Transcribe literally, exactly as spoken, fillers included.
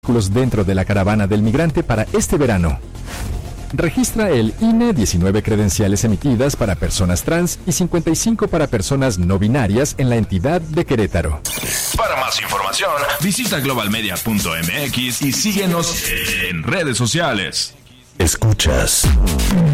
dentro de la caravana del migrante para este verano. Registra el I N E diecinueve credenciales emitidas para personas trans y cincuenta y cinco para personas no binarias en la entidad de Querétaro. Para más información, visita globalmedia punto m x y síguenos en redes sociales. Escuchas